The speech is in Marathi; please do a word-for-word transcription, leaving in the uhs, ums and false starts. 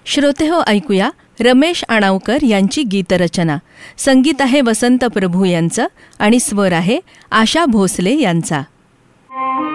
श्रोतेहो, ऐकूया रमेश अणावकर यांची गीतरचना. संगीत आहे वसंत प्रभू यांचं आणि स्वर आहे आशा भोसले यांचा.